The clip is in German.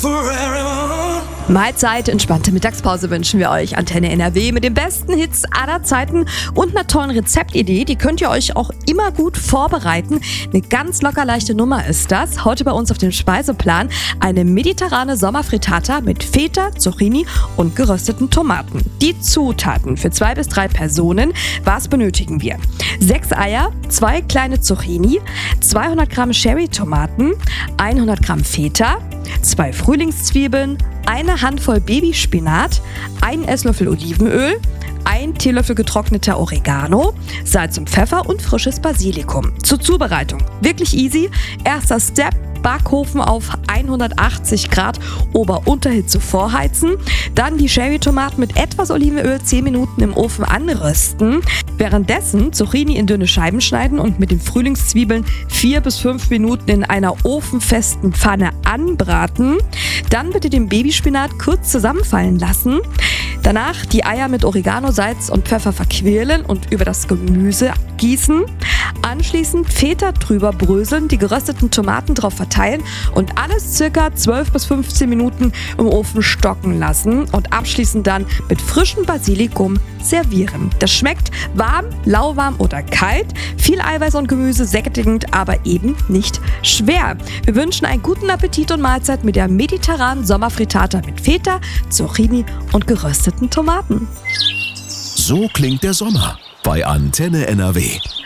Mahlzeit, entspannte Mittagspause wünschen wir euch. Antenne NRW mit den besten Hits aller Zeiten und einer tollen Rezeptidee. Die könnt ihr euch auch immer gut vorbereiten. Eine ganz locker leichte Nummer ist das. Heute bei uns auf dem Speiseplan eine mediterrane Sommerfrittata mit Feta, Zucchini und gerösteten Tomaten. Die Zutaten für 2 bis 3 Personen. Was benötigen wir? 6 Eier, 2 kleine Zucchini, 200 Gramm Cherry-Tomaten, 100 Gramm Feta, 2 Frühlingszwiebeln, eine Handvoll Babyspinat, 1 Esslöffel Olivenöl, 1 Teelöffel getrockneter Oregano, Salz und Pfeffer und frisches Basilikum. Zur Zubereitung. Wirklich easy. Erster Step. Backofen auf 180 Grad Ober-Unterhitze vorheizen. Dann die Cherry-Tomaten mit etwas Olivenöl 10 Minuten im Ofen anrösten. Währenddessen Zucchini in dünne Scheiben schneiden und mit den Frühlingszwiebeln 4 bis 5 Minuten in einer ofenfesten Pfanne anbraten. Dann bitte den Babyspinat kurz zusammenfallen lassen. Danach die Eier mit Oregano, Salz und Pfeffer verquirlen und über das Gemüse gießen. Anschließend Feta drüber bröseln, die gerösteten Tomaten drauf verteilen und alles circa 12 bis 15 Minuten im Ofen stocken lassen und abschließend dann mit frischem Basilikum servieren. Das schmeckt warm, lauwarm oder kalt, viel Eiweiß und Gemüse, sättigend, aber eben nicht schwer. Wir wünschen einen guten Appetit und Mahlzeit mit der mediterranen Sommerfrittata mit Feta, Zucchini und gerösteten Tomaten. So klingt der Sommer bei Antenne NRW.